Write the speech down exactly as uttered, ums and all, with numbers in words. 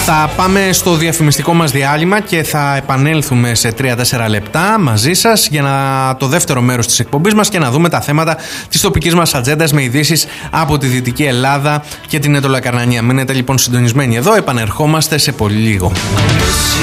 Θα πάμε στο διαφημιστικό μας διάλειμμα και θα επανέλθουμε σε τρία τέσσερα λεπτά μαζί σας για να, το δεύτερο μέρος της εκπομπής μας και να δούμε τα θέματα της τοπικής μας ατζέντας με ειδήσεις από τη Δυτική Ελλάδα και την Ετωλακαρνανία. Μείνετε λοιπόν συντονισμένοι εδώ, επανερχόμαστε σε πολύ λίγο.